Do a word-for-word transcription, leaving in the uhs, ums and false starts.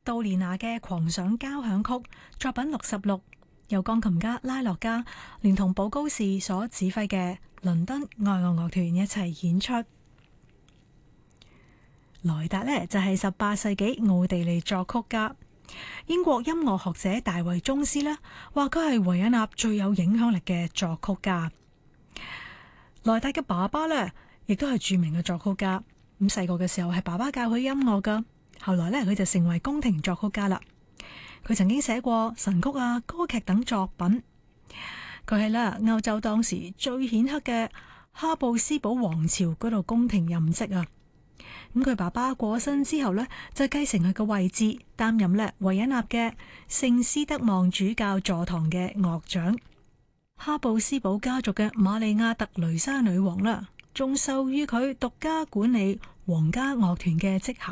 杜蓮娜嘅狂想交響曲作品六十六，由鋼琴家拉洛加連同保高士所指揮嘅倫敦愛樂樂團一齊演出。萊達呢就係十八世紀奧地利作曲家，英國音樂學者大衛宗斯呢話佢係維也納最有影響力嘅作曲家。萊達嘅爸爸呢亦都係著名嘅作曲家，咁細個嘅時候係爸爸教佢音樂噶，後來呢佢就成為宮廷作曲家啦。佢曾經寫過神曲啊、歌劇等作品。佢係啦歐洲當時最顯赫嘅哈布斯堡王朝嗰度宮廷任職啊。咁佢爸爸過身之後呢，就繼承佢嘅位置，擔任呢維也納嘅聖斯德望主教座堂嘅樂長。哈布斯堡家族嘅瑪利亞特雷莎女王啦，仲授予佢獨家管理皇家樂團嘅職銜。